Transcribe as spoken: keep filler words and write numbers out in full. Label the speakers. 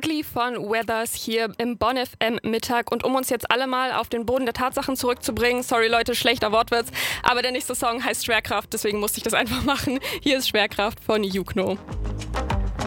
Speaker 1: Ugly von Weathers hier im Bonn F M Mittag. Und um uns jetzt alle mal auf den Boden der Tatsachen zurückzubringen, sorry Leute, schlechter Wortwitz, aber der nächste Song heißt Schwerkraft, deswegen musste ich das einfach machen. Hier ist Schwerkraft von Jukno.